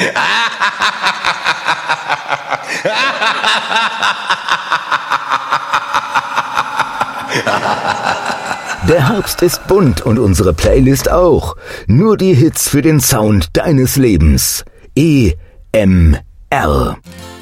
Der Herbst ist bunt und unsere Playlist auch. Nur die Hits für den Sound deines Lebens. EMR.